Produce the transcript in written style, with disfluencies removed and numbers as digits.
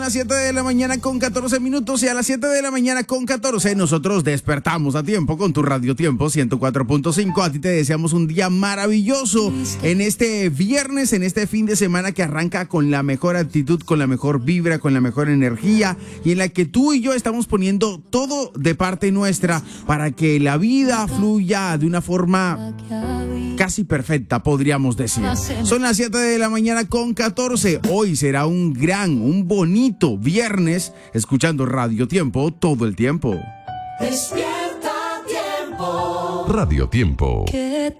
A las 7 de la mañana con 14 minutos y a las 7 de la mañana con 14 nosotros despertamos a tiempo con tu Radio Tiempo 104.5. A ti te deseamos un día maravilloso en este viernes, en este fin de semana que arranca con la mejor actitud, con la mejor vibra, con la mejor energía y en la que tú y yo estamos poniendo todo de parte nuestra para que la vida fluya de una forma casi perfecta, podríamos decir. Son las 7 de la mañana con 14. Hoy será un bonito viernes, escuchando Radio Tiempo todo el tiempo. Despierta Tiempo. Radio Tiempo. ¿Qué